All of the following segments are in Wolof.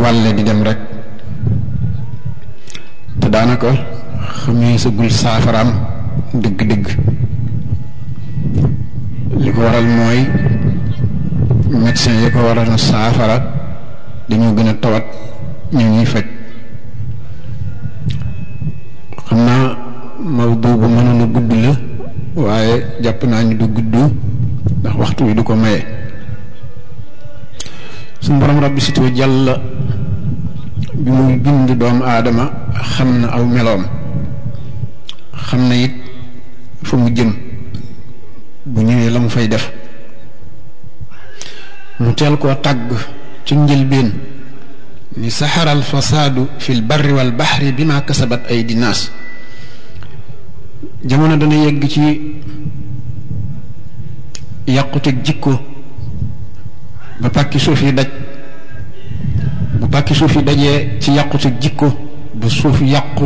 wàlle di dem rek te daanaka xamee sa gul saafaraam dëgg-dëgg li ko waral mooy médecin yi ko waral na saafara dañoo gën a tawat ñu ñuy faj xam naa mawdu bu mënoon a gudd la waaye jàpp naa ni du gudd ndax waxtu wi du ko maye suñu borom rabbi situ jàlla bi muy bind doomu aadama xam na aw meloom xam na it fa mu jëm bu ñëwee la mu fay def mu teel koo tàgg ci njëlbeen ni saxara al fasaadu fi l barri wal baxri bi ma kasabat aydi naas jamono dana yegg ci yàquteg jikko ba pàkki suuf yi daj bu pàkki suuf yi dajee ci yàquteg jikko ba suuf yàqu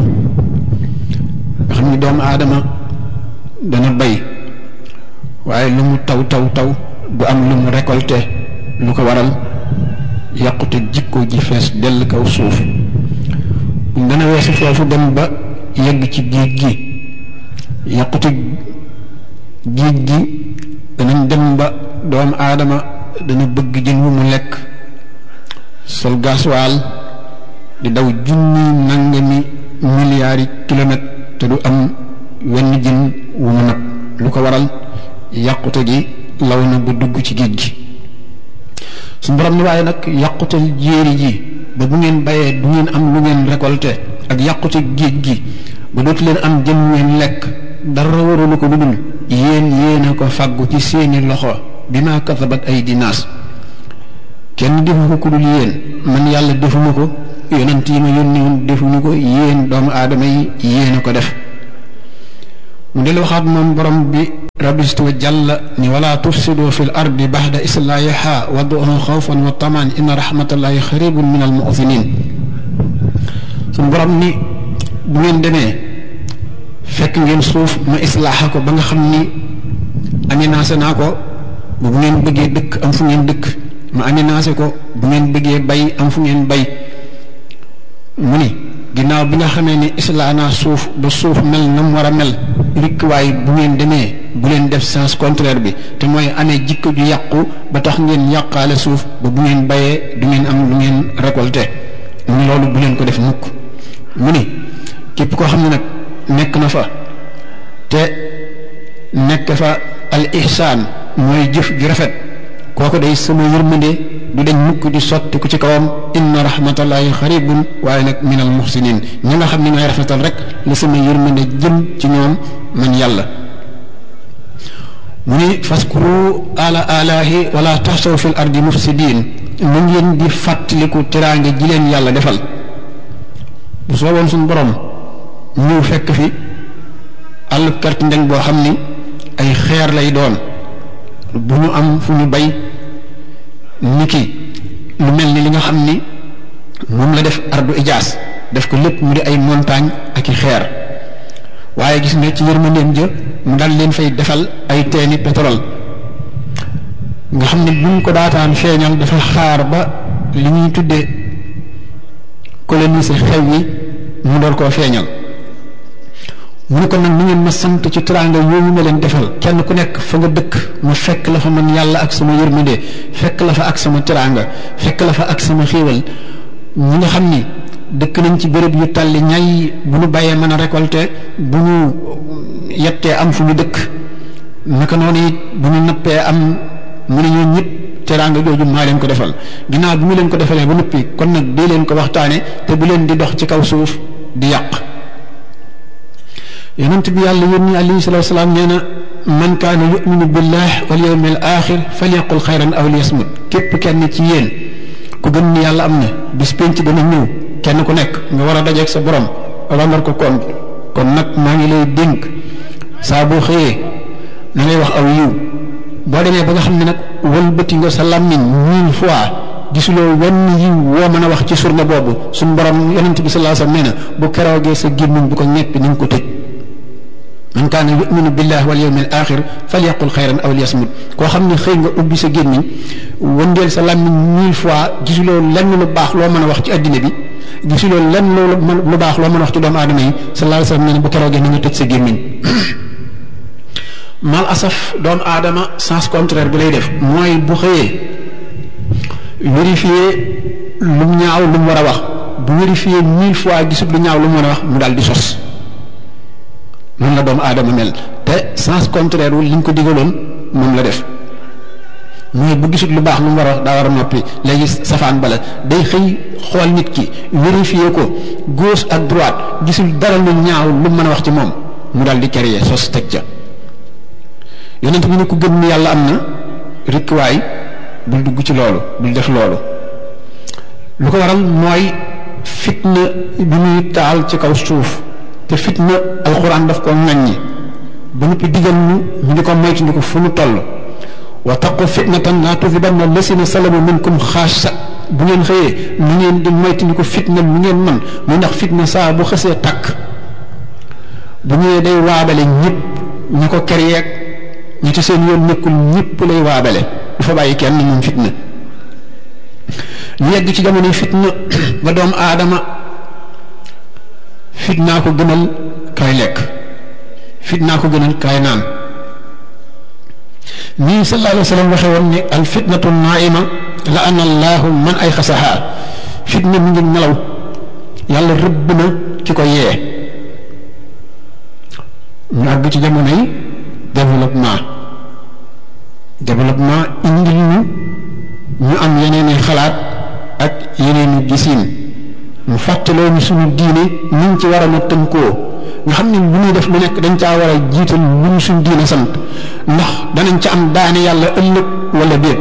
nga xam ni doomu aadama dana bay waaye lu mu taw taw taw du am lu mu récolté lu ko waral yàqute jikko ji fees dell kaw suuf dana weesu foofu dem ba yegg ci géej gi yàqute géej gi danañ dem ba doomu aadama dana bëgg jën wu mu lekk sol gasoil di daw junni nangami milliards kilomètres te du am wenn jën wu mu nag lu ko waral yàqute gi law na ba dugg ci géej gi su borom ni waaye nag yàqutal jéeri ji ba bu ngeen bayee du ngeen am lu ngeen récolté ak yàqute géej gi ba dootu leen am jën ngeen lekk dara warulu ko lu dul yéen a ko fàggu ci seeni loxo bi ma kasabat ay dinaas kenn defu ko dul yéen man yàlla defuma ko yonent yi ma yónni woon defuñu ko yéen doomu aadama yi yéen a ko def mu del waxaat moom borom bi rabbi istu jalla ni wala tufsidu fi l ardi baxda islaahiha wad'uhu xawfan wa tamaan inna rahmatallahi xaribun min al mu'minin suñu borom ni bu ngeen demee fekk ngeen suuf ma islaaxa ko ba nga xam ni aménagé naa ko bu ngeen bëggee dëkk am fu ngeen dëkk ma aménagé ko bu ngeen bëggee bay am fu ngeen bay mu ni ginnaaw bi nga xamee ni islaa naa suuf ba suuf mel na mu war a mel rikk waaye bu ngeen demee bu leen def sens contraire bi te mooy amee jikko ju yàqu ba tax ngeen yàqaale suuf ba bu ngeen bayee du ngeen am lu ngeen récolté mu ni loolu bu leen ko def mukk mu ni képp koo xam ne nag nekk na fa te nekk fa al ihsaan mooy jëf ju rafet kooku day sama yërmande du dañ mukk di sotti ku ci kawam inna rahmatallahi xaribun waaye nag minal muhsinin ñi nga xam ne ñooy rafetal rek la sama yërmande jëm ci ñoom man yàlla mu ni faskuru ala alahi wala taxsaw fil ardi mufsidin na ngeen di fàttaliku teraange ji leen yàlla defal bu sooboon suñu borom ñëw fekk fi àllub kart ndeng boo xam ni ay xeer lay doon bu ñu am fu ñu bay niki lu mel ni li nga xam ni moom la def ardu ijaas def ko lépp mu di ay montagne ak i xeer waaye gis nga ci yërmandeem ja mu dal leen fay defal ay teeni pétrole nga xam ne buñ ko daataan feeñal dafa xaar ba li ñuy tuddee coloniser xew yi mu door koo feeñal mu ne ko nag ni ngeen ma sant ci teraanga yooyu ma leen defal kenn ku nekk fa nga dëkk ma fekk la fa man yàlla ak sama yërmande fekk la fa ak sama teraanga fekk la fa ak sama xéewal ñi nga xam ni dëkk nañ ci béréb yu tàlli ñay bu ñu bàyyee mën a récolter bu ñu yettee am fu ñu dëkk naka noonu it bu ñu nappee am mu ne ñoo ñëpp teraanga jooju maa leen ko defal ginnaaw bi mu leen ko defalee ba noppi kon nag dee leen ko waxtaane te bu leen di dox ci kaw suuf di yàq yonent bi yàlla yónni alayhi salaatu wasalaam nee na man kaana yuminu billah wal yawmil axir falyaqul xayran aw liyasmut képp kenn ci yéen ku gëm ni yàlla am na bis penc dana ñëw kenn ku nekk nga war a dajeeg sa borom rendre ko compte kon nag maa ngi lay dénk saa boo xëyee na ngay wax aw yiw boo demee ba nga xam ne nag wëlbati nga sa làmmiñ 1000 fois gisuloo wenn yiw woo mën a wax ci surna boobu suñu borom yonent bi sallallahu alayhi wasallam nee na bu keroogee sa gémmiñ bu ko ñeppi ni nga ko tëj man kaana yuminu billahi wal yawmil axir falyaqul xayran aw liyasmut koo xam ne xëy nga ubbi sa gémmiñ wëndeel sa làmmiñ 1000 fois gisuloo lenn lu baax loo mën a wax ci addina bi gisuloo lenn lu baax loo mën a wax ci doomu aadama yi sallallahu alayhi wa sallam ne bu keroogee na nga tëj sa gémmiñ mal asaf doomu aadama sens contraire bi lay def mooy bu xëyee vérifier lu ñaaw lu mu war a wax bu vérifier 1000 fois gisul lu ñaaw lu mu war a wax mu daal di sos noonu la doomu aadama mel te sens contraire wu li ñu ko digaloon moom la def mooy bu gisul lu baax lu mu war a wax daa war a noppi léegi safaan bala day xëy xool nit ki vérifier ko gauche ak droite gisul dara lu ñaaw lu mën a wax ci moom mu daal di créer sos teg ca yonent bi ne ku gëm ni yàlla am na rikkuwaay bul dugg ci loolu bul def loolu lu ko waral mooy fitna bi muy taal ci kaw suuf te fitna alquran daf ko ŋàññi ba noppi digal ñu di ko moytu ko fu mu toll wa taqu fitnatan laa tusibanna lasina salamu minkum xaasa bu ngeen xëyee nu ngeen di moytu ko fitna mu ngeen man mu ndax fitna saa bu xësee takk bu ñëwee day waabale ñëpp ñi ko kereek ñi ci seen yoon nekkul ñëpp lay waabale du fa bàyyi kenn moom fitna ñu yegg ci jamono fitna ba doomu aadama fitnaa ko gënal kaay lekk fitnaa ko gënal kaay naan nii sallallahu alayhi wa sallam waxe woon ni al fitnatu naima la ana allahu man ay xasaha fitna mi ngi nelaw yàlla rëbb na ki ko yee ñu àgg ci jamono yi développement indil ñu am yeneeni xalaat ak yeneeni gisiin mu fàttaloo ñu suñu diine niñ ci war a tënkoo nga xam ne lu ñuy def lu nekk dañ caa war a jiital lu ñu suñu diine sant ndax danañ ca am daane yàlla ëllëg wala déet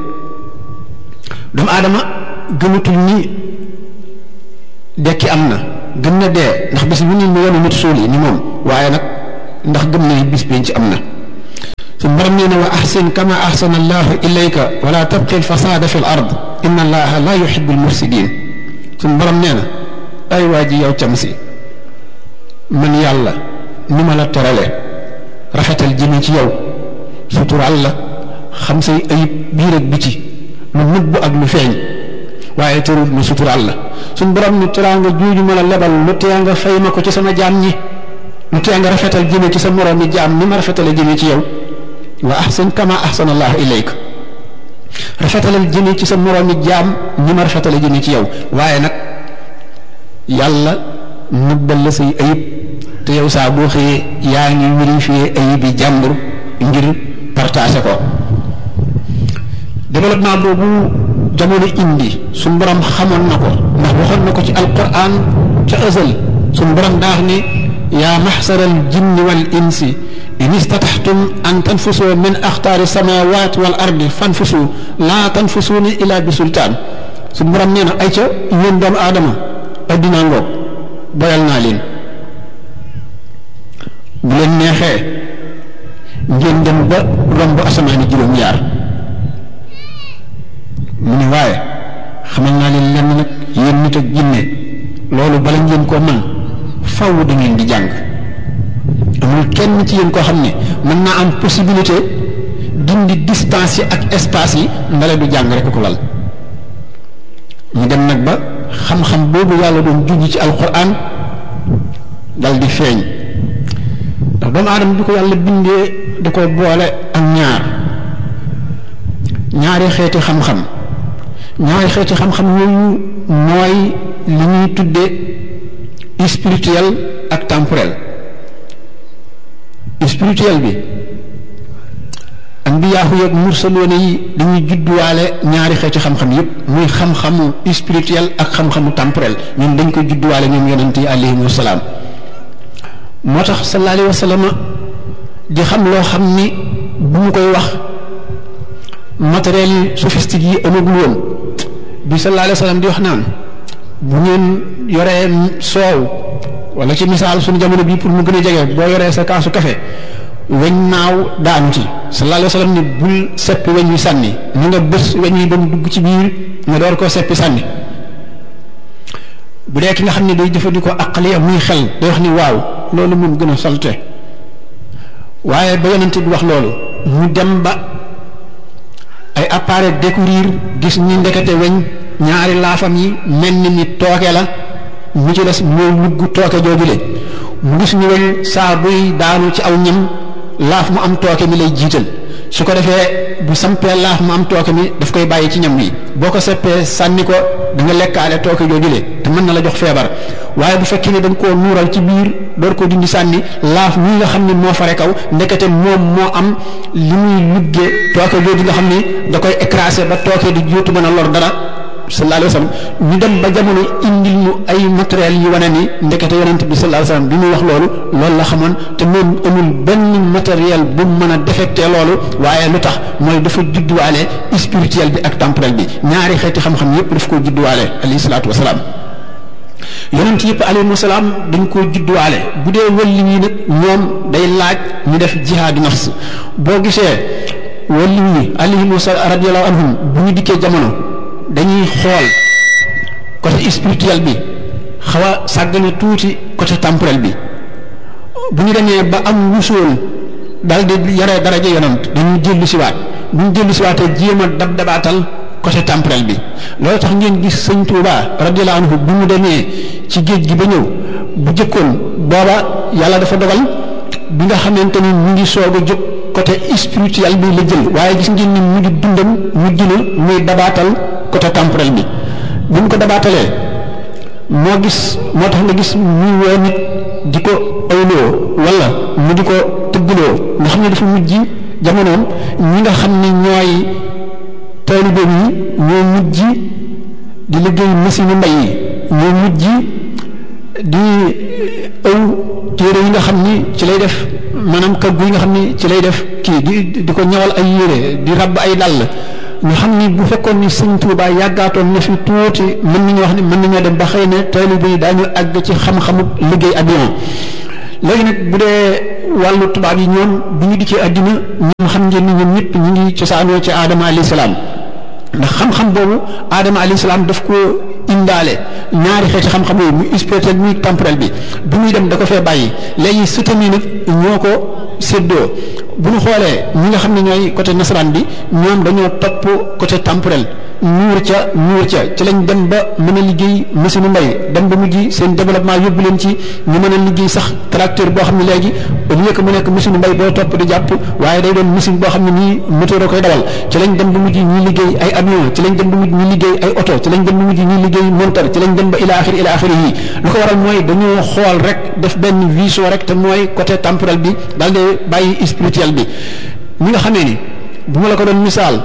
doomu aadama gëmatul ni dekki am na gëm na dee ndax bis bu ni mu wane nit suul yi ni moom waaye nag ndax gëm na bis penc am na su borom nee na wa ahsin kama ahsana allahu ilayka wala tabqi alfasada fi l ard inna allaha la yuhibu almufsidin suñu borom nee na ay waa ji yow cam si man yàlla ni ma la terale rafetal jëme ci yow sutural la xam say ayib biir ak biti lu nëbb ak lu feeñ waaye terul ma sutural la suñu borom ni teraanga juuju ma la lebal lu tee nga fay ma ko ci sama jaam ñi lu tee nga rafetal jëme ci sa moroom mi jaam ni ma rafetale jëme ci yow wa ahsin kama ahsana allahu ilayka rafetalal jëme ci sa moroom mi jaam ni ma rafetale jëme ci yow waaye nag yàlla nëbbal la say ayib te yow saa boo xëyee yaa ngi vérifier ayib yi jàmbur ngir partager ko développement boobu jamono indi suñu borom xamoon na ko ndax waxoon na ko ci alquran ca azal suñu borom daax ni yaa maxsara al jinni wal insi in istataxtum an tanfusu min axtaari samawat wal ardi fanfusu laa tanfusuuna ila bi sultaan suñu borom nee na ay ca yéen doomu aadama addinaa ngoog boyal naa leen bu leen neexee ngeen dem ba romb asamaani juróom-ñaar mu ne waaye xamal naa leen lenn nag yéen nit ak jinne loolu bala ngeen koo mën faww da ngeen di jàng amul kenn ci yéen koo xam ne mën naa am possibilité dindi distance yi ak espace yi ndale du jàng rek ko lal ñu dem nag ba xam-xam boobu yàlla doon junj ci alquran dal di feeñ ndax doomu aadama bi ko yàlla bindee da ko boole ak ñaari xeeti xam-xam ñaari xeeti xam-xam yooyu mooy li ñuy tudde spirituel ak temporel spirituel bi ambiyaahu yeeg mursaloona yi dañuy judduwaale ñaari xeeti xam-xam yépp muy xam-xamu spirituel ak xam-xamu temporel ñun dañ koy judduwaale ñoom yonent yi alayhimu wasalaam moo tax sallallahu alayhi wa sallam di xam loo xam ni bu mu koy wax matériel yi sophistique yi amagul woon bi sallallahu alayhi wa sallam di wax naan bu ngeen yoree soow wala ci misaal suñu jamono bii pour mu gën a jege boo yoree sa kaasu café weñ naaw daanu ci sallallahu alayhi wa sallam ni bul seppi weñ wi sànni ni nga bës weñ wi ba mu dugg ci biir nga door koo seppi sànni bu dee ki nga xam ne day jëfandikoo aqliya muy xel day wax ni waaw loolu moom gën a salte waaye ba yonent bi wax loolu ñu dem ba ay appareil découvrir gis ni ndekete weñ ñaari laafam yi mel ni tooke la mu ci des mooy lugg tooke joojule mu gis ni weñ saa buy daanu ci aw ñam laaf mu am tooke mi lay jiital su ko defee bu sampee laaf mu am tooke mi daf koy bàyyi ci ñam wi boo ko seppee sànni ko da nga lekkaale tooke joojule te mën na la jox feebar waaye bu fekkee ne da nga koo nuural ci biir door ko dindi sànni laaf mi nga xam ne moo fare kaw ndekete moom moo am li muy luggee tooke jooju nga xam ni da koy écraser ba tooke di juutu mën a lor dara sallallahu alayhi wa sallam ñu dem ba jamono indil ñu ay matériel yi wane ni ndekete yonent bi sallallahu alayhi wa sallam bi muy wax loolu la xamoon te moom amul benn matériel bu mën a défecté loolu waaye lu tax mooy dafa judduwaale spirituel bi ak temporel bi ñaari xeeti xam-xam yépp daf koo judduwaale alayhi salaatu wasalaam yonent yëpp alayhi salaam dañ koo judduwaale bu dee wëlli ñi nag ñoom day laaj ñu def jihaadu nafs boo gisee wëlli ñi alayhi radiyallahu anhum bu ñu dikkee jamono dañuy xool côté spirituel bi xaw a sàggane tuuti côté temporel bi bu ñu demee ba am wusool daal di yore daraja yonent dañuy dellu siwaat bu ñu dellu siwaatee jéem a dab dabaatal côté temporel bi loolu tax ngeen gis sëñ Tuuba radiyallahu anhu bu mu demee ci géej gi ba ñëw bu jëkkoon booba yàlla dafa dogal bi nga xamante ni mu ngi soog a jóg côté spirituel bi la jël waaye gis ngeen ni mu ngi dundam mu jëlul muy dabaatal côté temporel bi bu mu ko dabaatalee moo tax nga gis muy woo nit di ko ayloo wala mu di ko tëggloo nga xam ne dafa mujj jamonoom ñi nga xam ne ñooy taalibe yi ñoo mujj di liggéey machine mbay yi ñoo mujj di ëw téere yi nga xam ni ci lay def maanaam kaggu yi nga xam ni ci lay def kii di ko ñawal ay yére di rabb ay dàll ñu xam ni bu fekkoon ni sëñ Tuubaa yàggaatoon na fi tuuti mën nañu wax ni mën nañoo dem ba xëy na taalibe yi daañu àgg ci xam-xamu liggéey avion léegi nag bu dee wàllu tubaab yi ñoom bu ñu dikkee àddina ñoom xam ngeen ni ñoom ñëpp ñu ngi cosaanoo ci aadama alayhi salaam ndax xam-xam boobu aadama alayhi salaam daf ko indaale ñaari xeeti xam-xam yooyu muy spirituel muy temporel bi bu muy dem da ko fee bàyyi léegi sëtam yi nag ñoo ko séddoo bu ñu xoolee ñi nga xam ne ñooy côté nasaraan bi ñoom dañoo topp côté temporel nuur ca ci lañ dem ba mën a liggéey machine mbay dem ba mujj seen développement yóbbu leen ci ñu mën a liggéey sax tracteur boo xam ne léegi au lieu que mu nekk machine mbay boo topp di jàpp waaye day doon machine boo xam ne nii moteur a koy dawal ci lañ dem ba mujj ñuy liggéey ay avion ci lañ dem ba mujj ñuy liggéey ay oto ci lañ dem ba mujj ñuy liggéey monteur ci lañ dem ba ila axiri yi lu ko waral mooy dañoo xool rek def benn vision rek te mooy côté temporel bi daal di bàyyi spirituel bi ñi nga xamee ni bu ma la ko doon misaal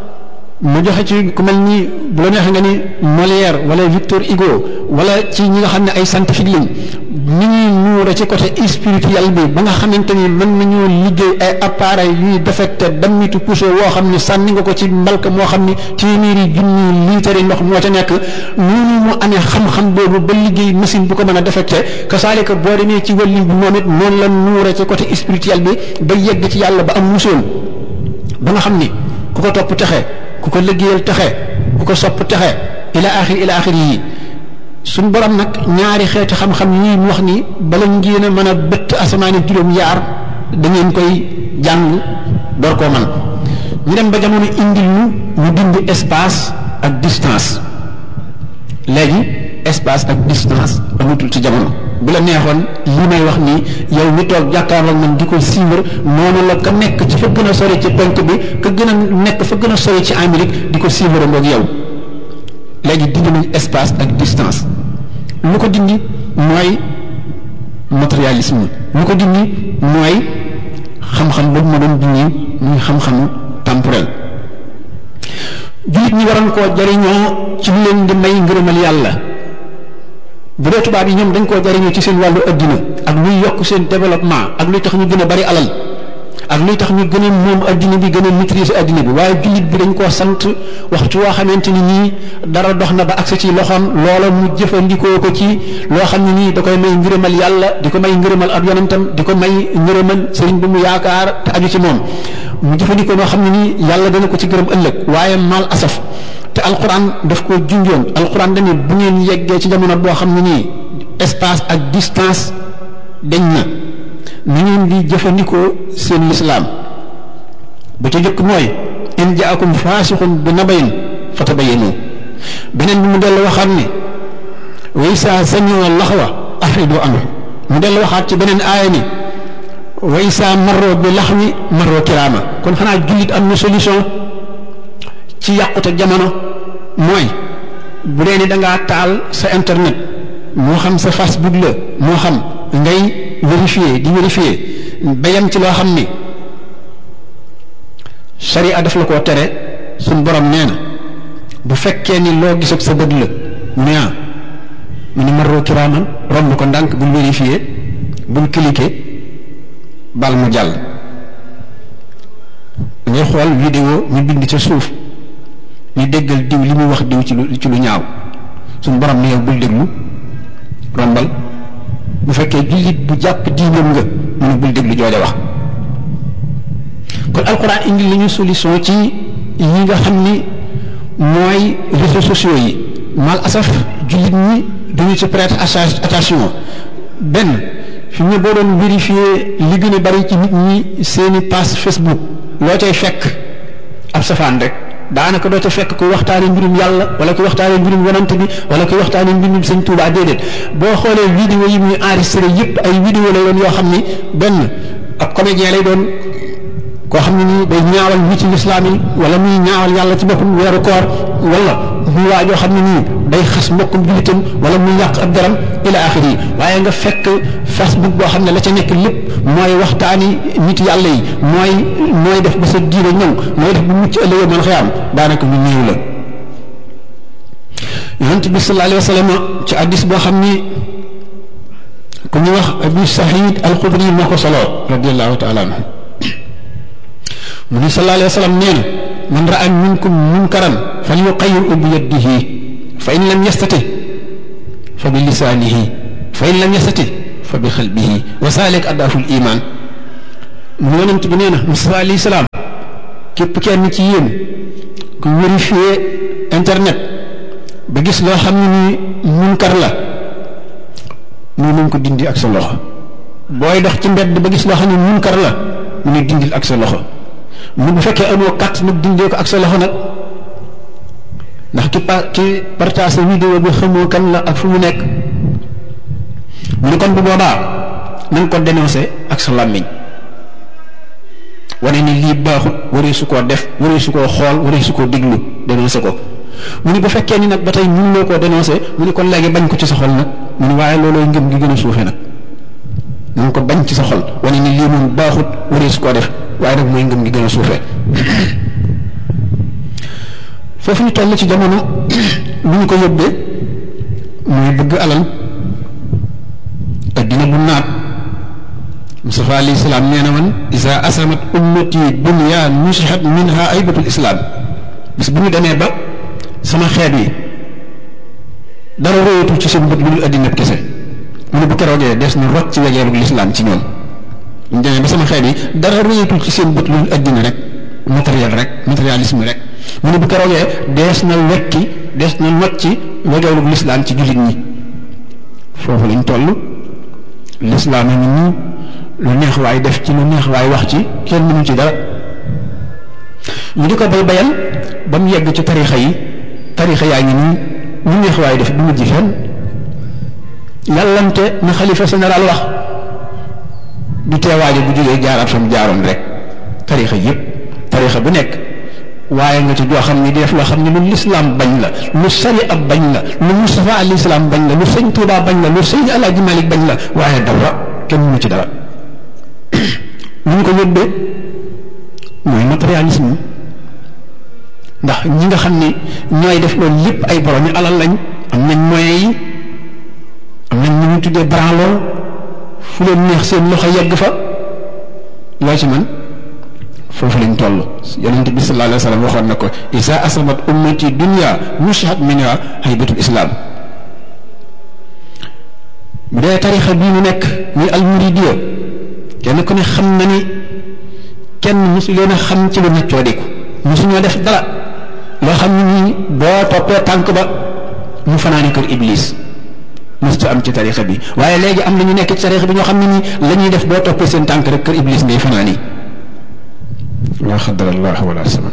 mu joxe ci ku mel ni bu la neexee nga ni Molière wala Victor Hugo wala ci ñi nga xam ne ay scientifique lañ ni ñuy nuure ci côté spirituel bi ba nga xamante ni mën nañoo liggéey ay appareil yuy défecté dammitu poussé woo xam ni sànni nga ko ci mbalka moo xam ni téeméeri junni liitari ndox moo ca nekk noonu mu amee xam-xam boobu ba liggéey machine bu ko mën a défecté kasaalika boo demee ci wàllu bi moom it noonu la nuure ci côté spirituel bi ba yegg ci yàlla ba am musoon ba nga xam ni ku ko topp texe ku ko liggéeyal texe ku ko sopp texe ila axir yi suñ borom nag ñaari xeeti xam-xam yi mu wax ni bala ngeen a mën a bëtt asamaani juróom-yaar da ngeen koy jàng door koo man ñu dem ba jamono indil ñu dindi espace ak distance léegi espace ak distance amatul ci jamono bu la neexoon li may wax nii yow mi toog jàkkaarloo man di ko suivre noonu la ka nekk ci fa gën a sori ci penk bi ka gën a nekk fa gën a sori ci Amérique di ko suivre mboog yow léegi dindi nañ espace ak distance lu ko dindi mooy matérialisme lu ko dindi mooy xam-xam boobu ma doon dindi muy xam-xamu temporel jullit ñi waroon koo jariñoo ci lu leen di may ngërëmal yàlla bu dee tubaab yi ñoom dañ koo jariñoo ci seen wàllu addina ak luy yokk seen développement ak luy tax ñu gën a bari alal ak luy tax ñu gën a moom addina bi gën a maîtriser addina bi waaye jullit bi dañ koo sant waxtu woo xamante ni nii dara dox na ba agsi ci loxoom loola mu jëfandikoo ko ci loo xam ne nii da koy may ngërëmal yàlla di ko may ngërëmal ab yonentam di ko may ngërëmal sëriñ bi mu yaakaar te aju ci moom mu jëfandikoo noo xam ne nii yàlla dana ko ci gërëm ëllëg waaye mal asaf te alquran daf ko junjoon alquran dañu bu ngeen yeggee ci jamono boo xam ne nii espace ak distance dañ na ni ngeen di jëfandikoo seen lislaam ba ca jëkk mooy in jaakum faasixun bi nabayin fatabayyanu beneen bi mu dellu waxaat ni wa izaa sami'u laxwa afridu anhu mu dellu waxaat ci beneen aaya ni wa izaa marroo bi laxwi marroo kiraama kon xanaa jullit am na solution ci yàqute jamono mooy bu dee ni dangaa taal sa internet moo xam sa Facebook la moo xam ngay vérifier ba yem ci loo xam ni sharia daf la koo tere suñ borom nee na bu fekkee ni loo gis ak sa bët la mu ne marroo kiraaman romb ko ndànk bul vérifier bul cliquer bal mu jàll ngay xool vidéo ñu bind ca suuf ñu déggal diw li muy wax diw ci lu ñaaw suñ borom ne yow bul déglu rombal bu fekkee jullit bu jàpp diinam nga mu ne bul déglu jooja wax kon alxuraan indi la ñu solution ci yi nga xam ni mooy réseaux sociaux yi mal asaf jullit ñi duñu ci prêter attention benn fi mu ne boo doon vérifier li gën a bari ci nit ñi seeni page Facebook loo cay fekk ab safaan rek daanaka doo ca fekk kuy waxtaane mbirum yàlla wala kuy waxtaane mbirum yonante bi wala kuy waxtaane mbirum sëñ Tuubaa déedéet boo xoolee vidéo yi muy enregistré yépp ay vidéo lay doon yoo xam ni benn ab comédien lay doon koo xam ne nii day ñaawal nit ci lislaam yi wala muy ñaawal yàlla ci boppam weeru koor wala muy waa joo xam ne nii day xas mbokkum jullitam wala muy yàq ab daram ila axiri yi waaye nga fekk Facebook boo xam ne la ca nekk lépp mooy waxtaani nit yàlla yi mooy def ba sa diine ñëw mooy def bu mucc ëllëgee mën xëy am daanaka ñu néew la yonent bi sallallahu alayhi wa sallam ci addis boo xam ni ku ñu wax Abu Saïd al-Xudri moo ko solo radiyallahu taala anhu mu ni sallallahu alayhi wa sallam nee na man raa minkum munkaran falyuqayyirhu bi yadihi fa in lam yastati fa bi lisaanihi fa in lam yastati fa bi xalbihi wa saalik adaful iman mu yonent bi nee na Musaa alayhi salaam képp kenn ci yéen ku vérifier internet ba gis loo xam ne ni munkar la mu nañ ko dindi ak sa loxo booy dox ci mbedd ba gis loo xam ne munkar la mu ne dindil ak sa loxo mu bu fekkee amoo kat nag dindee ko ak sa loxo nag ndax ki partage vidéo bi xamoo kan la ak fu mu nekk mu ne kon bu boobaa na nga ko dénoncé ak sa làmmiñ wane ni lii baaxut waree su koo def waree su koo xool waree su koo déglu dénoncé ko mu ne bu fekkee ni nag ba tey mënuloo koo dénoncé mu ne kon léegi bañ ko ci sa xol nag mu ne waaye loolooy ngëm gi gën a suufe nag na nga ko bañ ci sa xol wane ni lii moom baaxut waree su koo def waaye nag mooy ngëm gi gën a suufee foofu ñu toll ci jamono lu ñu ko yóbbee mooy bëgg alal addina bu naat Mustafa alayhi salaam nee na man isa asamat ummati dunya nusihat minha aybatul islam bis bu ñu demee ba sama xeet yi dara royatul ci seen bët lu dul addina kese mu ne bu keroogee des na rot ci wegeerug lislaam ci ñoom ñu demee ba sama xeet yi dara royatul ci seen bët lu dul addina rek matérialisme rek mu ne bu keroogee dees na wekki dees na not ci wegeerug lislaam ci jullit ñi foofu lañ toll lislaam a ngi nii lu neex waay def ci lu neex waay wax ci kenn mënu ci dara ñu di ko bayal ba mu yegg ci tarixa yaa ngi nii lu neex waay def du mujj fenn yàllante na xalifa général wax du teewaaje bu jógee jaaraat fa mu jaaroon rek tarixa yépp tarixa bu nekk waaye nga ci joo xam ni di def loo xam ne lu lislaam bañ la lu sari ab bañ la lu Mustafa alayhi salaam bañ la lu sëñ Tuubaa bañ la lu sëñ Alaaji Malik bañ la waaye dara kenn mënu ci dara lu ñu ko yóbbee mooy matérialisme ndax ñi nga xam ni ñooy def loolu lépp ay borom ñu alal lañ am nañ moyens yi am nañ ñu ñu tuddee branloo fu leen neex seen loxo yegg fa loo ci man foofu lañ toll yonent bi sallallahu alayhi wa sallam waxoon na ko isa asamat ummati dunya nushat minha haybatul islam bu dee tarixa bii ñu nekk muy almuridiya kenn ku ne xam na ni kenn mosu leen a xam ci lu neccoo diku mosu ñoo def dara loo xam ne nii boo toppee tànk ba mu fanaani kër iblis musta am ci tarixa bi waaye léegi am na ñu nekk ci tarixa bi ñoo xam ne nii la ñuy def boo toppee seen tànk rek kër iblis ngay fanaani la xadarallah wala saman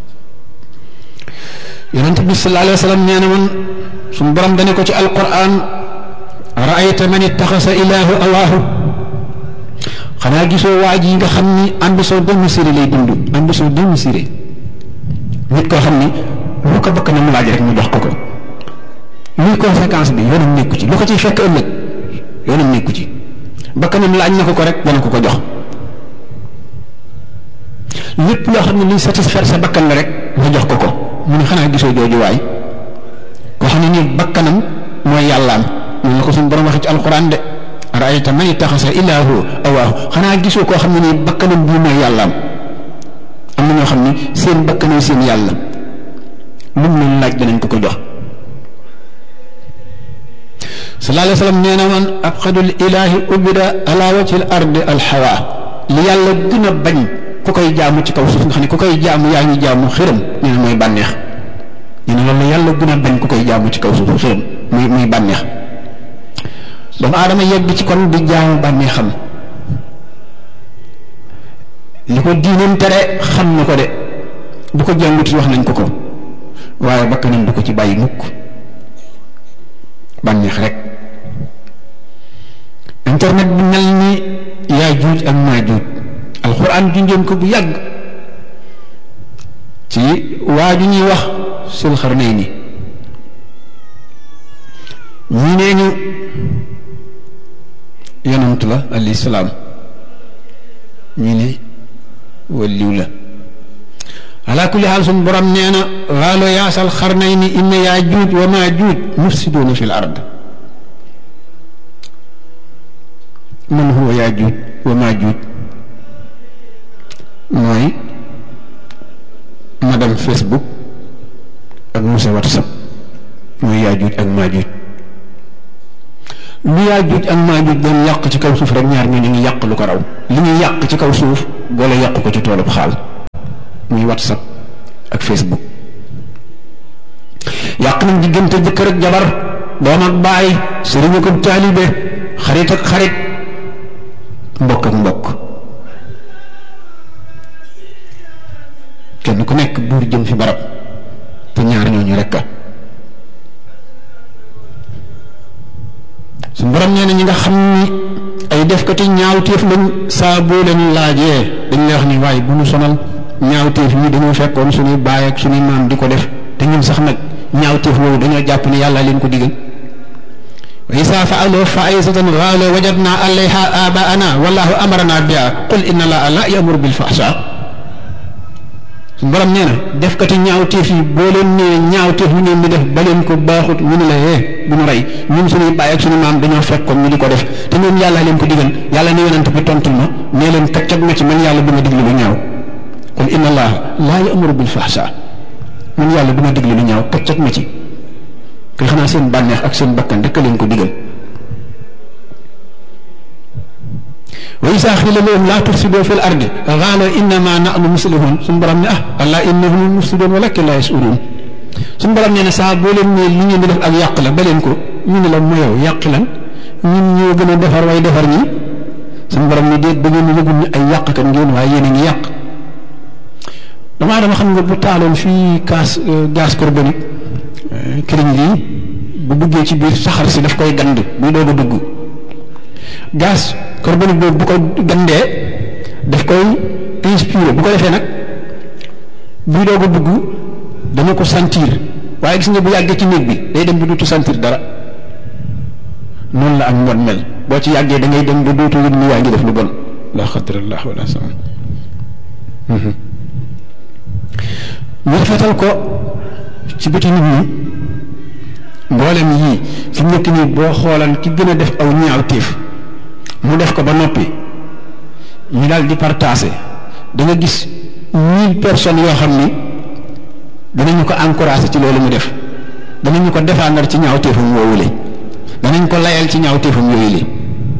yonent bi sallallahu alayhi wa sallam nee na man suñu borom dane ko ci alquran raayta man ittaxasa ilaahu awaahu xanaa gisoo waa ji nga xam ni ambition démesurée lay dund ambition démesurée nit koo xam ni lu ko bëgg na mu laaj rek mu jox ko ko luy conséquence bi yoonam nekku ci lu ko ciy fekk ëllëg yoonam nekku ci bakkanam laaj na ko ko rek dana ko ko jox lépp loo xam ne luy satisfaire sa bakkan la rek nga jox ko ko mu ne xanaa gisoo jooju waay koo xam ne nii bakkanam mooy yàllaam ñu la ko suñu borom waxee ci alquran de raayta man ittaxasa ilaahu awaahu xanaa gisoo koo xam ne nii bakkanam bii mooy yàllaam am na ñoo xam ne seen bakkanam seen yàlla lu mu leen laaj danañ ko ko jox sallallahu alayhi wa sallam nee na man abxadul ilaahi ubida ala wajhil ardi alxawa li yàlla gën a bañ ku koy jaamu ci kaw suuf nga xam ne ku koy jaamu yaa ngi jaamu xiram ñu ne mooy bànneex ñu ne loolu la yàlla gën a bañ ku koy jaamu ci kaw suuf xiram muy bànneex doomu aadama yegg ci kon di jaamu bànneexam li ko diinam tere xam na ko de bu ko jàngut wax nañ ko ko waaye bakkanam du ko ci bàyyi mukk bànneex rek internet bi mel ni yaa juuj ak maa juuj alxuraan junjoon ko bu yàgg ci waa ju ñuy wax sul xarnayni ñii nee ñu yonant la alayhi salaam ñii ne waliw la ala kulli xaal suñ borom nee na waalo yaasal xarnayni inna yaa juuj wa maa juuj mufsiduuna fi l ard man huwa yaa juuj wa maa juuj mooy madame Facebook ak monsieur WhatsApp mooy yaa juuj ak maa juuj lu yaa juuj ak maa juuj doon yàq ci kaw suuf rek ñaar ñoo ñu ngi yàq lu ko raw li ñuy yàq ci kaw suuf boole yàq ko ci toolub xaal muy WhatsApp ak Facebook yàq nañ diggante jëkkër ak jabar doom ak baay sëriñ ak taalibe xarit ak xarit mbokk ak mbokk kenn ku nekk buur jëm fi barab te ñaar ñooñu rekk su borom nee na ñi nga xam ni ay defkati ñaawteef lañ saa boo leen laajee dañ lay wax ni waaye bu ñu sonal ñaawteef yi dañoo fekkoon suñuy baay ak suñuy maam di ko def te ñun sax nag ñaawteef woowu dañoo jàpp ne yàlla leen ko digal wa isa fa'alu fa'isatan qalu wajadna alayha abaana wallahu amarna biha qul inna allaha la ya'muru bil fahsha borom nee na defkati ñaawteef yi boo leen nee ñaawteef ñu ngeen di def ba leen ko baaxut ñu ne la bu ñu rey ñun suñuy baay ak suñu maam dañoo fekkoon ñu di ko def te ñun yàlla leen ko digal yàlla ne yonent bi tontul ma nee leen kaccat ma ci man yàlla du ma diglu lu ñaaw qul inna allaha la ya'muru bil fahsha man yàlla du ma diglu lu ñaaw kaccat ma ci kay xanaa seen bànneex ak seen bakkan rek leen ko digal wa isa xila lahum laa tufsidu fil ardi qaalu innama nahnu muslihun suñu borom ne allah innahum mufsidun walakin laa yash'urun suñu borom nee na saa boo leen ne li ngeen di def ak yàq la ba leen ko ñu ne la moyow yàq lan ñun ñoo gën a defar way defar ñi suñu borom ne déet ba ngeen yëgul ni ay yàqkat ngeen waaye yéen a ngi yàq damaa dama xam nga bu taaloon fii gaz carbonique këriñ lii bu duggee ci biir saxar si daf koy gand buy doog a dugg gaz carbonique boobu bu ko gandee daf koy inspiré bu ko defee nag buy doog a dugg dana ko sentir waaye gis nga bu yàggee ci néeg bi day dem ba dootu sentir dara noonu la ak mbon mel boo ci yàggee da ngay dem ba dootu yëg ni yaa ngi def lu bon la xadrallah wala sama ñu rafetal ko ci bëti nit ñi mboolem yii fi mu nekk nii boo xoolan ki gën a def aw ñaawteef mu def ko ba noppi ñu daal di partager da nga gis 1000 personnes yoo xam ni danañu ko encourager ci loolu mu def danañu ko défendre ci ñaawteefam woowule danañ ko layal ci ñaawteefam yooyu li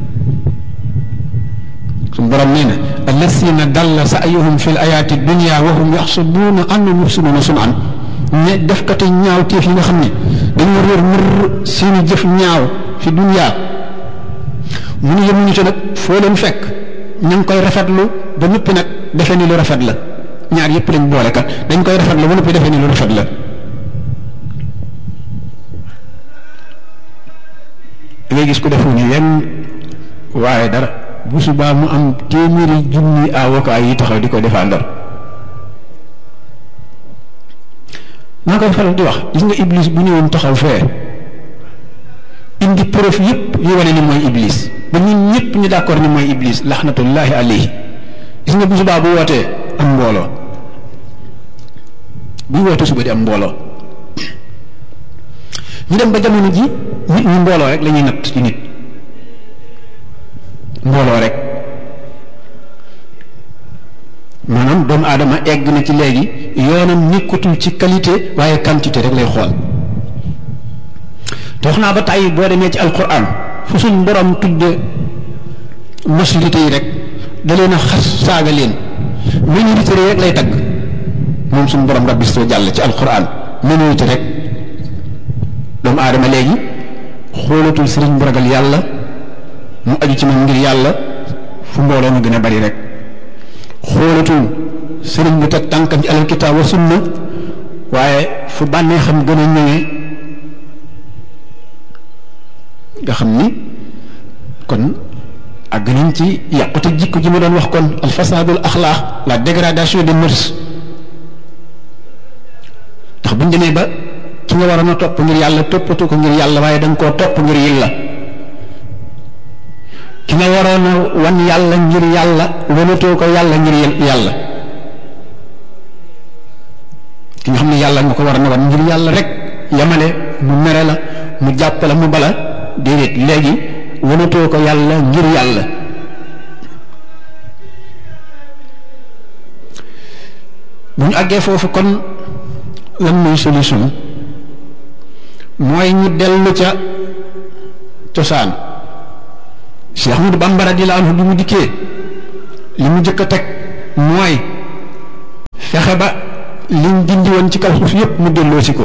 suñu borom nee na allasina dalla sa'yuhum fil ayaati dunya wa hum yaxsabuuna annahum yuxsinuuna sun'an ne def kati ñaawteef yi nga xam ne dañoo réer mër seeni jëf ñaaw fi dunya mu ne yemuñu ci nag foo leen fekk ñu ngi koy rafetlu ba noppi nag defe ni lu rafet la ñaar yëpp lañ boole kat dañ koy rafetlu ba noppi defe ni lu rafet la ngay gis ko defu ni yenn waaye dara bu subaa mu am téeméeri junni avocat yi taxaw di ko défendre maa koy faral di wax gis nga iblis bu ñëwoon taxaw fee indi preuve yëpp yu wane ni mooy iblis ba ñun ñëpp ñu d'accord ni mooy iblis laxnatullahi alayhi gis nga bu subaa bu wootee am mbooloo bu wootee suba di am mbooloo ñu dem ba jamono ji nit ñi mbooloo rek la ñuy natt ci nit mbooloo rek maanaam doomu aadama egg na ci léegi yoonam nekkatul ci qualité waaye quantité rek lay xool te wax naa ba tàyyi boo demee ci alquran fu suñ borom tudde majorité yi rek da leen a xas saaga leen minorité rek lay tagg moom suñ borom rabbi soo jàll ci alquran minorité rek doomu aadama léegi xoolatul sëriñ bu ragal yàlla mu aju ci moom ngir yàlla fu mbooloo mu gën a bari rek xoolatul sëriñ bu teg tànkam ci alal kitaab wa sunna waaye fu bànnee xam gën a ñëwee nga xam ni kon àgg nañ ci yàqute jikko ji ma doon wax kon al fasadul axlaax la dégradation des mœurs ndax buñ demee ba ki nga waroon a topp ngir yàlla toppatu ko ngir yàlla waaye danga koo topp ngir yàlla ki nga waroon a wan yàlla ngir yàlla wanatoo ko yàlla ngir yàlla ki nga xam ne yàlla nga ko war a wan ngir yàlla rek yamale mu mere la mu jàpp la mu bala déedéet léegi wanatoo ko yàlla ngir yàlla bu ñu àggee foofu kon lan mooy solution mooy ñu dellu ca cosaan Cheikh Ahmadou Bamba radiyallahu anhu bi mu dikkee li mu jëkk a teg mooy fexe ba liñ dindi woon ci kaw suuf yépp mu delloo si ko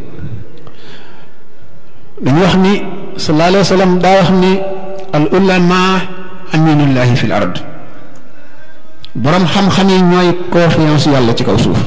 dañu wax ni sallallahu alayhi wa sallam daa wax ni al ulama aminullahi fil ard borom xam-xam yi ñooy confiance yàlla ci kaw suuf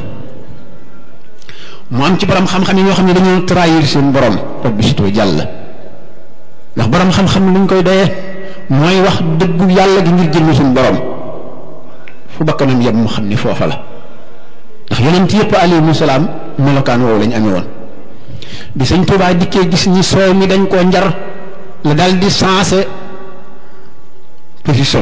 mu am ci borom xam-xam yi ñoo xam ne dañoo trahir seen borom rabbi sitoo jàll ndax borom xam-xam luñ koy doyee mooy wax dëggu yàlla gi ngir jëllu suñ borom fu bakkanam yem mu xam ni foofa la ndax yonent yëpp alayhimu salaam melokaan woowu lañ amee woon bi sëñ Tuubaa dikkee gis ñi soow mi dañ koo njar la dal di sensé position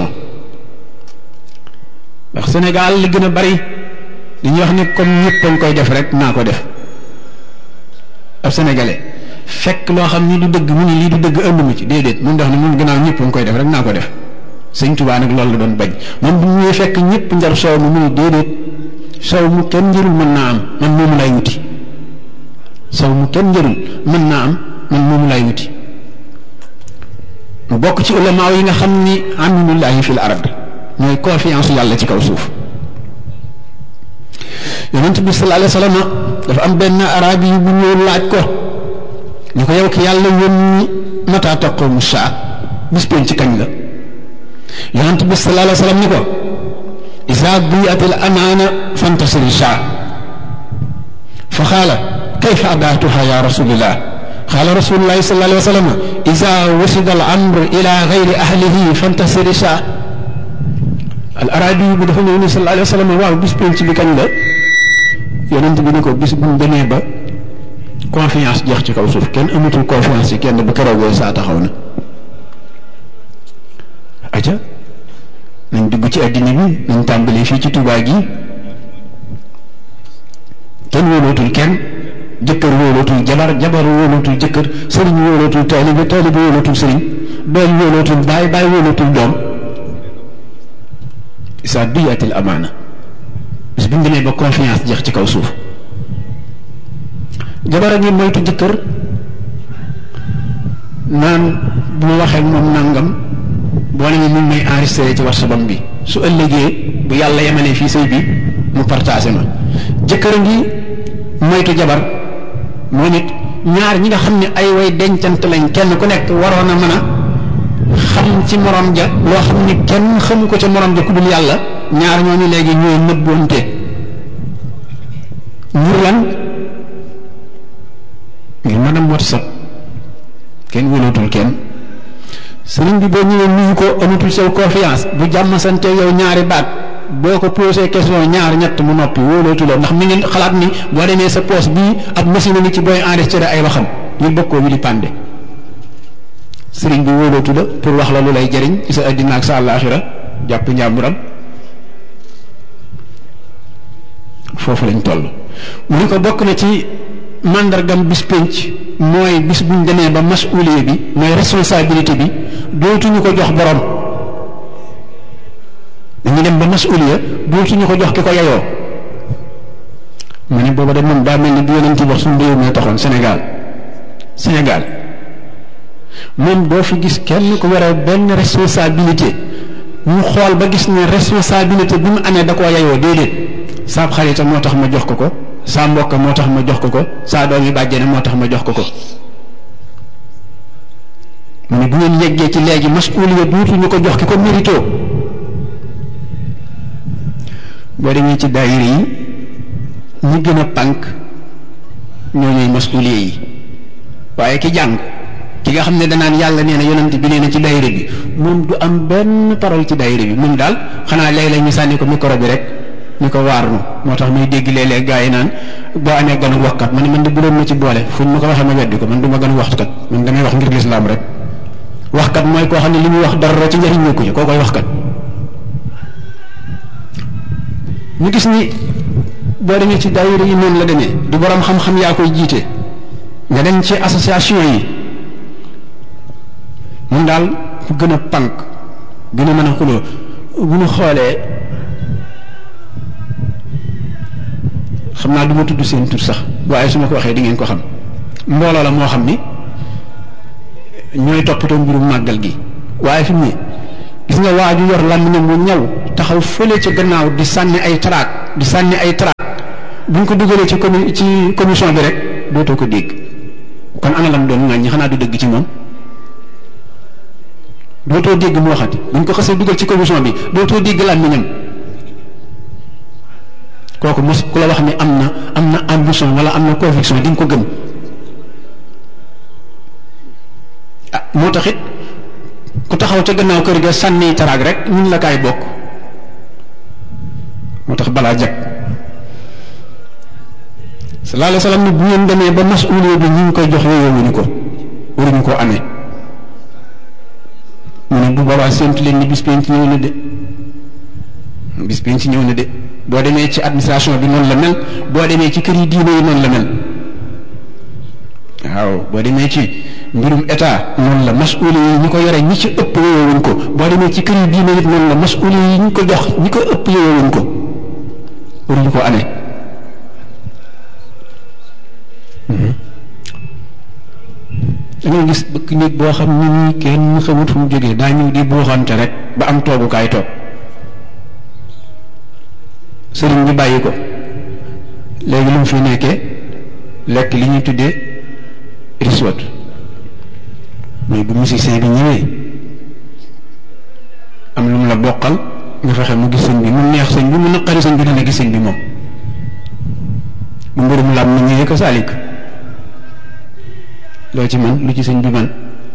ndax Sénégal li gën a bari dañuy wax ni comme ñëpp dañ koy def rek naa ko def ab sénégalais fekk loo xam ni du dëgg mu ni lii du dëgg ënd mu ci déedéet mun dox ni mun gannaaw ñëpp nga koy def rek naa ko def sëñ Tuubaa nag loolu la doon bañ moom bu ñëwee fekk ñëpp njar soow mi mu ni déedéet soow mu kenn njërul mën naa am man moomu lay wuti soow mu kenn njërul mën naa am man moomu lay wuti mu bokk ci ulamaaw yi nga xam ni aminullahi fil ard mooy confiance yàlla ci kaw suuf yonent bi sallallahu alayhi wa sallam dafa am benn arabi yi bu ñëw laaj ko ni ko yow ki yàlla yónni mata taqumu saa bis pénc ci kañ la yonent bi sallallahu alayhi wa sallam ni ko isa biatil amaana fantasiri saa fa xaala kayfa adaatuha ya rasulillah xaala rasulullahi sallallahu alayhi wa sallam isa wasida al amr ila gayri ahlihi fantasiri saa al arabi bi dafa ñëw ni sallallahu alayhi wa sallam waaw bis pénc bi kañ la yonent bi ni ko bis bu mu demee ba confiance jeex ci kaw suuf kenn amatul confiance ci kenn bu keroogee saa taxaw na aja nañ dugg ci addina bi nañ tàmbalee fii ci Tuubaa gi kenn wóolootul kenn jëkkër wóolootul jabar jabar wóolootul jëkkër sëriñ wóolootul taalibe taalibe wóolootul sëriñ doom wóolootul baay baay wóolootul doom isa duyatil amaana bis bu ñu demee ba confiance jeex ci kaw suuf jabar a ngi moytu jëkkër naan bu ma waxee moom nangam boo ne mu may enregistré ci WhatsApp bi su ëllëgee bu yàlla yemalee fii sëy bi mu partagé ma jëkkër a ngi moytu jabar moo nit ñaar ñi nga xam ne ay way dencante lañ kenn ku nekk waroon a mën a xam ci morom ja loo xam ne kenn xamu ko ca morom ja ku dul yàlla ñaar ñooñu léegi ñooy nëbbonte ngir lan ngir mën a mot sab kenn wëlootul kenn sëriñ bi boo ñëwee nuyu ko amatul sew confiance bu jàmm sante yow ñaari baat boo ko posé question ñaar ñett mu noppi wóolootuloo ndax mi ngi xalaat ni boo demee sa poche bii ab machine ni ci booy enregistré ay waxam ñu bokkoo wi di pande sëriñ bi wóolootu la pour wax la lu lay jëriñ ci sa addina ak sa àllaaxira jàpp njàmburam foofu lañ toll mu ni ko bokk na ci màndargam bis pénc mooy bis buñ demee ba masuuliye bi mooy responsabilité bi dootuñu ko jox borom dañu dem ba masuuliya dootuñu ko jox ki ko yayoo mu ne booba de moom daa mel ni bi yonent wax suñu réew mi taxoon Sénégal moom doo fi gis kenn ku yore benn responsabilité ñu xool ba gis ne responsabilité bi mu amee da koo yayoo déedéet saab xarita moo tax ma jox ko saa mbokk moo tax ma jox ko saa doom yi bàjjene moo tax ma jox ko mu ne bu ngeen yeggee ci léegi masuuliya dootuñu ko jox ki ko mérito boo demee ci daayira yi ñi gën a pànk ñoo ñooy masuuliya yi waaye ki jàng ki nga xam ne danaan yàlla nee na yonent bi nee na ci daayira bi moom du am benn parole ci daayira bi moom daal xanaa léeg-léeg ñu sànni ko micro bi rek ñu ko waar nu moo tax may dégg léeg-léeg gaa yi naan boo amee ganu waxkat man man de bu doon ma ci boole fuñ ma ko waxee ma weddi ko man du ma ganu waxkat man damay wax ngir lislaam rek waxkat mooy koo xam ne li muy wax dara ci njëriñ nekku ci koo koy waxkat ñu gis ni boo demee ci daayira yi noonu la demee du borom xam-xam yaa koy jiite nga dem ci association yi mun daal ku gën a pànk gën a mën a xuloo bu ñu xoolee xam naa du ma tudd seen tur sax waaye su ma ko waxee di ngeen ko xam mbooloo la moo xam ni ñooy toppatoo mbirum màggal gi waaye fi mu ne gis nga waa ju yor làmmiñam mu ñaw taxaw fële ca gannaaw di sànni ay traak bu ñu ko dugalee ci commission bi rek dootoo ko dégg kon ana lam doon ŋàññi xanaa du dëgg ci moom dootoo dégg mu waxati bu ñu ko xasee dugal ci commission bi dootoo dégg làmmiñam kooku mos ku la wax ni am na ambition wala am na conviction di nga ko gëm ah moo tax it ku taxaw ca gannaaw kër ga sànni taraag rek ñun la kaay bokk moo tax balaa jag sallallahu alayhi wasallam ni bu ngeen demee ba masuuliya bi ñu ngi koy jox yooyowuñu ko waruñu koo amee mu ne bu boobaa séntu leen ni bis penc ñëw na de bis penc ñëw na de boo demee ci administration bi noonu la mel boo demee ci kër yi diine yi noonu la mel waaw boo demee ci mbirum état noonu la masuuli yi ñi ko yore ñi ci ëpp yowewuñ ko boo demee ci kër yi diine it noonu la masuuli yi ñi ko jox ñi ko ëpp yowewuñ ko waruñu ko amee da ngay gis bëkk néeg boo xam ni ñi kenn xamut fu mu jógee daa ñëw di buuxante rek ba am toogukaay toog sëriñ bi bàyyi ko léegi lu mu fi nekkee lekk li ñuy tuddee riswat mooy bu musicien bi ñëwee am lu mu la bokkal nga fexe mu gis sëñ bi mu neex sëñ bi mu naqari sëñ bi dana gis sëñ bi moom bu mbirum lam na ñëwee ko saalik loo ci man lu ci sëñ bi man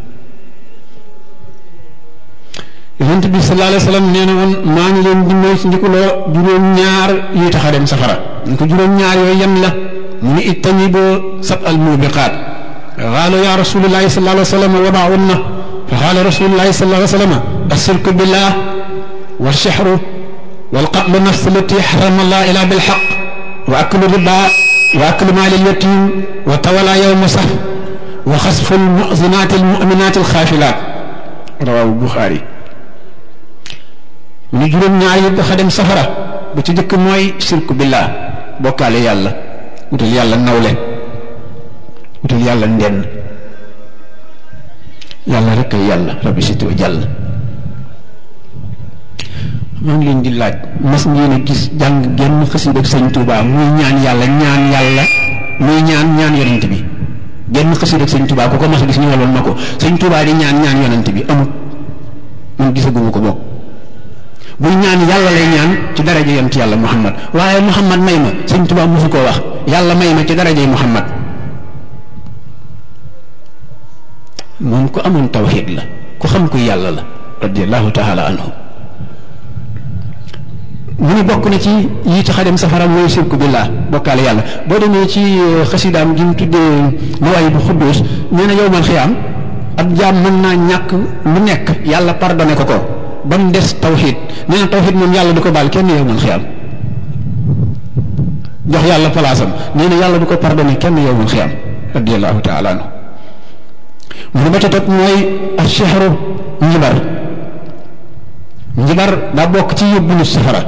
yonent bi sallallahu alayhi wasallam nee na woon maa ngi leen di moy ci ndikuloo juróom-ñaar yuy tax a dem safara ñu ko juróom-ñaar yooyu yan la mu ni ijtaniboo sab al mubiqaat qaalu ya rasulullahi sallallahu alayhi wasallam wa ma'unna fa qaala rasulullahi sallallahu alayhi wasallam ashirku billah wa sihru wal qatlu nafs allati harrama allah illa bil haqq wa aklu riba wa aklu maal al yatim wa tawalla yawma saf wa xasfu al mu'zinaat al mu'minaat al xaafilaat rawaahu Buxaari mu ni juróom-ñaar yi dafa dem safara bu ci jëkk mooy shirku billah bokkaale yàlla wutal yàlla nawle wutal yàlla ndenn yàlla rek ay yàlla rabbi siti wa jàll maa ngi leen di laaj mas ngeen a gis jàng genn xasida ak sëñ Tuubaa muy ñaan yàlla muy ñaan yonent bi genn xasida sëñ Tuubaa ku ko mas a gis ñëwaloon na ko sëñ Tuubaa di ñaan ñaan yonent bi amut man gisaguma ko bokk buy ñaan yàlla lay ñaan ci daraja yonent yàlla Muhammad waaye Muhammad may ma sëñ Tuubaa mosu koo wax yàlla may ma ci daraja Muhammad moom ko amoon tawxiid la ku xam kuy yàlla la radiyallahu taala anhu mu ni bokk na ci yi tax a dem safara mooy sirku billah bokkaale yàlla boo demee ci xasidaam gi mu tuddee Mawaahibu Xudduus nee na yowmal xiyaam ab jaam mën naa ñàkk lu nekk yàlla pardonné ko ba mu des tawxiid nee na tawxiid moom yàlla du ko baal kenn yowmal xiyaam jox yàlla palaasam nee na yàlla du ko pardonné kenn yowmal xiyaam radiyallahu taala anhu mu ne ba ca topp mooy ashehru njibar daa bokk ci yóbbu nit safara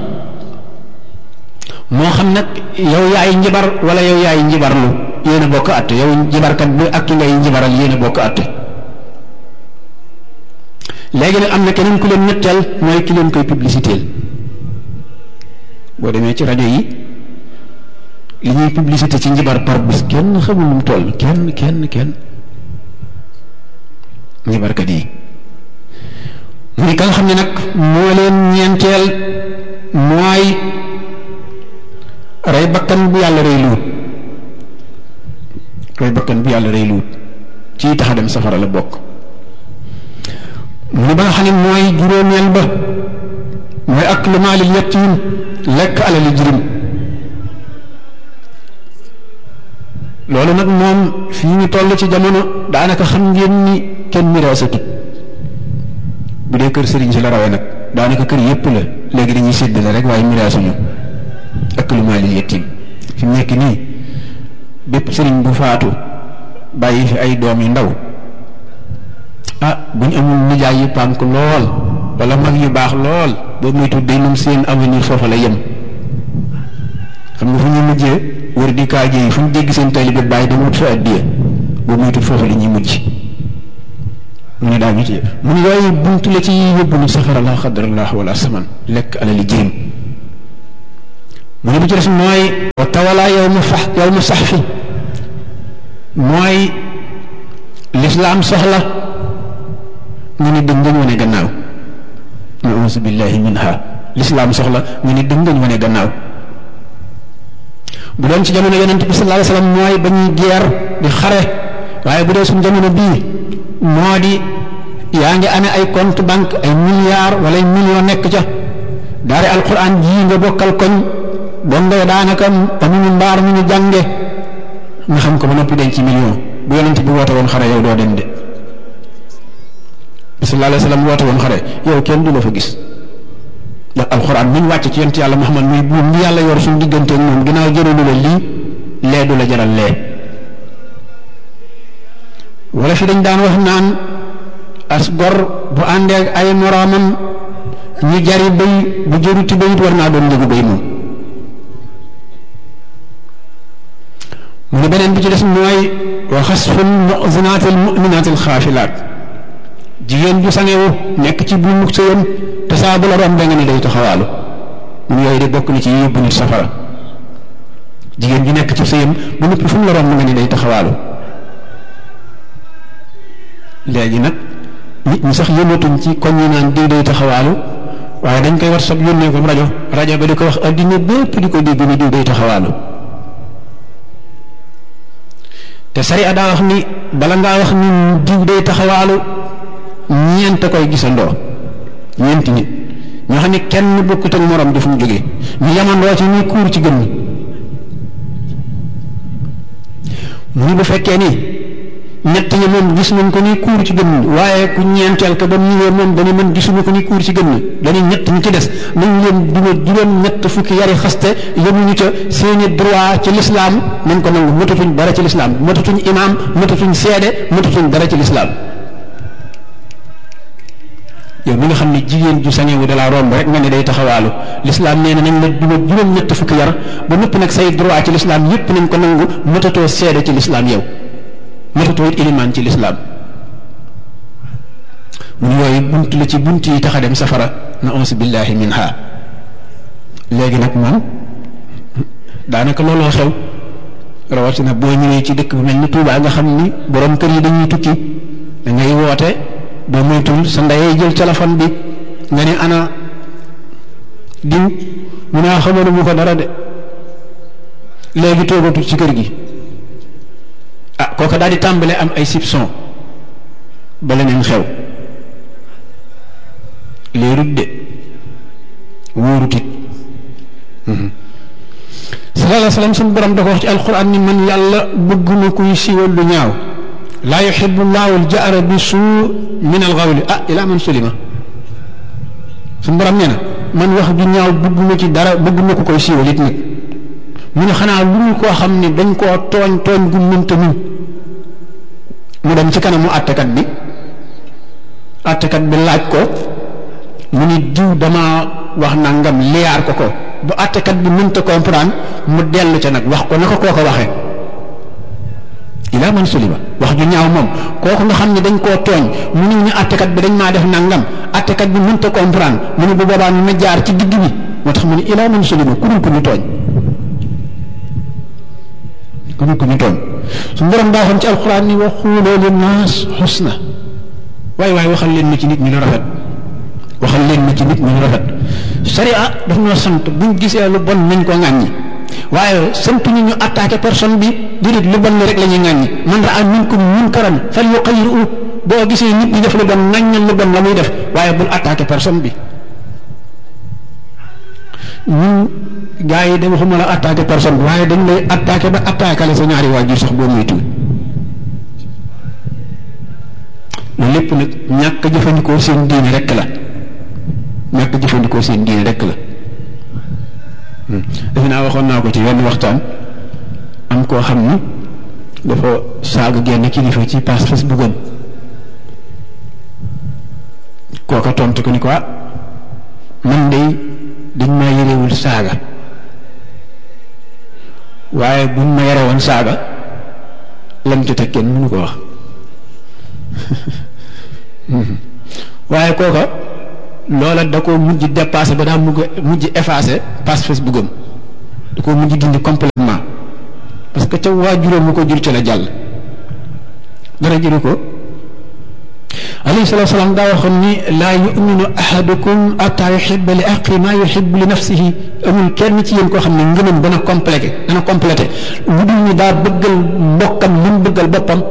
moo xam nag yow yaay njibar wala yow yaay njibarlu yéen a bokk àtte yow njibarkat bi ak ki ngay njibaral yéen a bokk àtte léegi nag am na keneen ku leen ñetteel mooy ki leen koy publicité boo demee ci rajo yi li ñuy publicité ci njibar par bis kenn xamul nu mu toll kenn njibarkat yi muy ka nga xam ne nag moo leen ñeenteel mooy rey bakkan bu yàlla rey luut ci tax a dem safara la bokk mu ne ba nga xam ne mooy juróomeel ba mooy aklu maalil yatiim lekk alali jirim loolu nag moom fii ñu toll ci jamono daanaka xam ngeen ni kenn miraasatu bu dee kër sëriñ si la rawee nag daanaka kër yépp la léegi dañuy séddale rek waaye miraasuñu aklu maalil yatiim fi mu nekk nii bépp sëriñ bu faatu bàyyi fi ay doom yu ndaw bu ñu amul nijaay yu pànk lool wala mag yu baax lool boobu muy tudd day moom seen avenir foofa la yem xam nga fu ñuy mujjee wër di kaaje yi fu ñu dégg seen taalibe bàyyi dama wut fa addiya boobu muy tudd foofa la ñuy mujj mu ne daa witee mu ne yooyu buntu la ci yóbbu ni safara la xadrallah wala saman lekk alali jirim mu ne bu ci des mooy wa tawala yow mu sax fi mooy lislaam soxla nga ni dëngañ wane gannaaw nausu billahi minha lislaam soxla nga ni dëngañ wane gannaaw bu doon ci jamono yonent bi sallallahu alayhi wasallam mooy ba ñuy geer di xare waaye bu dee suñu jamono bii moo di yaa ngi amee ay compte banque ay milliards wala ay millions nekk ca daare alquran jii nga bokkal koñ donga daanaka amuñu mbaar mu ñu jànge nga xam ko ba noppi denc ci million bu yonent bi woote woon xare yow doo dem de sallallahu alayhi wasallam woote woon xare yow kenn du la fa gis ndax alquran mi ñu wàcc ci yonent yàlla Muhammad muy buum ni yàlla yor suñu digganteeg moom ginnaaw jëralu la lii lee du la jaral lee wala fi dañ daan wax naan as gor bu àndeeg ay moroomam ñu jari bëy bu jëruti bëyit war naa doon njëgu bëy moom mu ne beneen bi ci des mooy wa xasful mu'zinatil mu'minatil xaafilaat jigéen ju sangewu nekk ci bu mukk sa yoon te saa bu la romb nga ne day taxawaalu mu ne yooyu de bokk na ci yóbbu nit safara jigéen ju nekk ci sa yam bu noppi fu mu la romb nga ne day taxawaalu léegi nag nit ñi sax yëngatuñ ci koñ yi naan diw day taxawaalu waaye dañ koy war sab yónnee ko rajo ba di ko wax addina bépp di ko dégg ni diw day taxawaalu te sariya daa wax ni bala ngaa wax ni diw day taxawaalu ñeent koy gisandoo ñeenti nit ñoo xam ne kenn bokkut ak morom di fu mu jógee ñu yamandoo ci ñuy kuur ci gën mu ni bu fekkee ni ñett ñi moom gis nañ ko ni kuur ci gën waaye ku ñeenteel ko ba mu ñëwee moom dañu mën gisuñu ko ni kuur ci gën dañuy ñett ñi ci des nañ leen duma juróom ñett fukki yari xaste yemuñu ca seeni droit ci lislaam nañ ko nangu matatuñ dara ci lislaam matatuñ imaam matatuñ seede matatuñ dara ci lislaam yow mi nga xam ne jigéen ju sañewu da laa romb rek nga ne day taxawaalu lislaam nee na nañ la duma juróom ñett fukki yar ba nëpp nag say droit ci lislaam yépp nañ ko nangu matatoo seede ci lislaam yow matatoo it ilimaan ci lislaam mun yooyu bunt la ci bunt yi tax a dem safara na auzu billahi minha léegi nag moom daanaka looloo xew rawatina boo ñëwee ci dëkk bu mel ni Touba nga xam ni borom kër yi dañuy tukki da ngay woote boo moytul sa ndeyee jël téléphone bi nga ne ana diw mu ne xamoon mu ko dara de léegi toogatul ci kër gi kooka daal di tàmbale am ay soupçon ba leneen xew leerut de wóorut it sallallahu alayhi wa sallam suñu borom da ko wax ci alquran ni man yàlla bëgguma kuy siiwal lu ñaaw laa yuhibbu llahu al-jahra bi suu min al-qawli ila man sulima suñu borom nee na man wax ju ñaaw bëgguma ci dara bëgguma ko koy siiwal it nag mu ne xanaa lu ñu koo xam ne dañ koo tooñ gu mënta muñ mu dem ci kanamu àttekat bi laaj ko mu ni diw dama wax nangam liyaar ko bu àttekat bi mënta comprendre mu dellu ca nag wax ko naka koo ko waxee ilaa man sulima wax ju ñaaw moom kooku nga xam ne dañ koo tooñ mu ni ñu àttekat bi dañ maa def nangam àttekat bi mënta comprendre mu ni bu boobaa ñu ma jaar ci digg bi moo tax mu ni ilaa man sulima ku dul ko ñu tooñ ku ñu tooñ su borom daa xam ci alxuraan ni wa xuuloo linnaas xusna waaye waxal leen ma ci nit ñi lu rafet waxal leen ma ci nit ñi lu rafet sharia daf ñoo sant buñ gisee lu bon nañ ko ŋàññi waaye sant ñu attaqué personne bi déedéet lu bon rek la ñuy ŋàññi man raa minkum munkaran falyughayyirhu boo gisee nit ñi def lu bon ŋàññal lu bon la muy def waaye bul attaqué personne bi ñun gaa yi de waxuma la attaqué personne bi waaye dañ lay attaqué ba attaqué la sa ñaari waajur sax boo muy tuut loolu lépp nag ñàkk jëfandikoo seen diine rek la defe naa waxoon naa ko ci wenn waxtaan am koo xam ni dafa saaga genn kilifa ci page Facebook am kooka tontu ko ni ko man de dañ maa yërewul saaga waaye buñ ma yore woon saaga lam ci teg kenn mënu ko wax waaye kooka loola da ko mujj dépassé ba daa mujj effacé page Facebook am da ko mujj dindi complètement parce que ca waajuram mu ko jur ci la jàll dara jëru ko alayhi salaatu wa salaam daa waxoon ni laa yuminu ahadukum ataa yuhibba li axi maa yuhibbu li nafsihi amul kenn ci yéen koo xam ne ngëmam dana complété lu dul ni daa bëggal mbokkam li mu bëggal boppam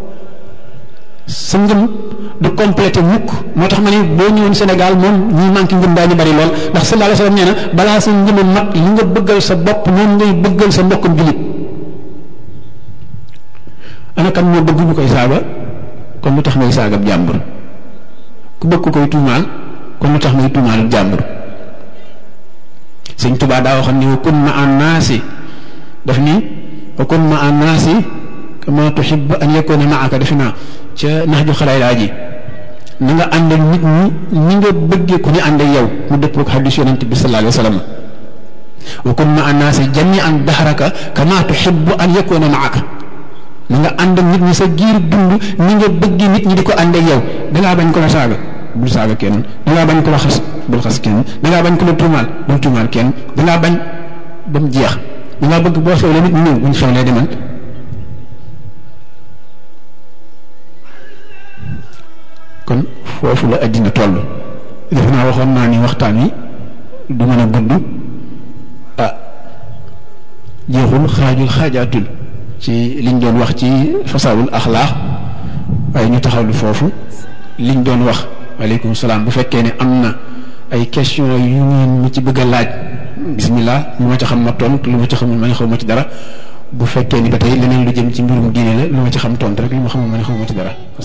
sa ngëm du complété mukk moo tax ma ne boo ñëwoon Sénégal moom ñi manqué ngëm daañu bari lool ndax sallallahu alayhi wa sallam nee na balaa sa ngëm mat li nga bëggal sa bopp noonu ngay bëggal sa mbokkam jullit ana kan moo bëgg ñu koy saaga kon lu tax may saagab jàmbur ku bëgg koy tuumaal kon lu tax may tuumaalub jàmbur Sëñ Tuubaa daa waxoon ni wa kun ma an naasi daf ni wa kun ma an naasi kama tuhibbu an yakuna maaka defe naa ca nax ju xalaay laa ji na nga ànd ak nit ñi ni nga bëggee ku ñu ànd ak yow mu dëppoo ak xadiis Yonent bi sallallahu alayhi wa sallam wa kun ma an naasi jami'an dahraka kama tuhibbu an yakuna maaka na nga ànd ak nit ñi sa giir dund ni nga bëgg nit ñi di ko ànd ak yow dangaa bañ ko la saaga bul saaga kenn dangaa bañ ko la xas bul xas kenn dangaa bañ ko la tuumaal bul tuumaal kenn dangaa bañ ba mu jeex dangaa bëgg boo xewlee nit ñi ñëw buñ xewlee demal kon foofu la addina toll def naa waxoon naa ni waxtaan wi du mën a gudd jeexul xaajaatul ci liñ doon wax ci fasaawul axlaax waaye ñu taxawlu foofu liñ doon wax waaleykum salaam bu fekkee ne am na ay question yu ngeen mu ci bëgg a laaj bismillah lu ma ci xam ma tontu lu ma ci xamul ma ne xaw ma ci dara bu fekkee ni ba tey leneen lu jëm ci mbirum diine la lu ma ci xam tontu rek lu ma xamul ma ne xaw ma ci dara